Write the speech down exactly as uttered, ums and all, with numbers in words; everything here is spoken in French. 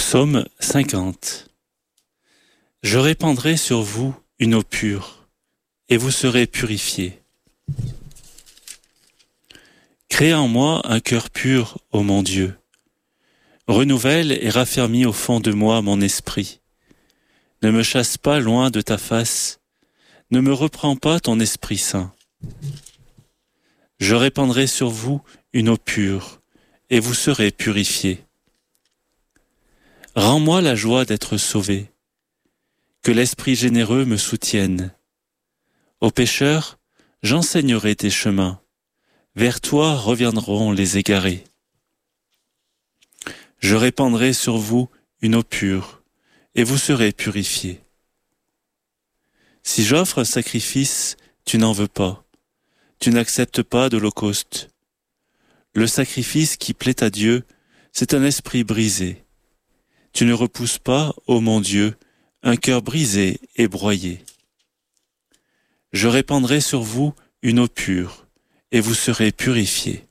Psaume cinquante. Je répandrai sur vous une eau pure, et vous serez purifiés. Crée en moi un cœur pur, ô mon Dieu. Renouvelle et raffermis au fond de moi mon esprit. Ne me chasse pas loin de ta face, ne me reprends pas ton Esprit Saint. Je répandrai sur vous une eau pure, et vous serez purifiés. Rends-moi la joie d'être sauvé, que l'Esprit généreux me soutienne. Aux pécheurs, j'enseignerai tes chemins, vers toi reviendront les égarés. Je répandrai sur vous une eau pure, et vous serez purifiés. Si j'offre un sacrifice, tu n'en veux pas, tu n'acceptes pas d'holocauste. Le sacrifice qui plaît à Dieu, c'est un esprit brisé. Tu ne repousses pas, ô mon Dieu, un cœur brisé et broyé. Je répandrai sur vous une eau pure, et vous serez purifiés.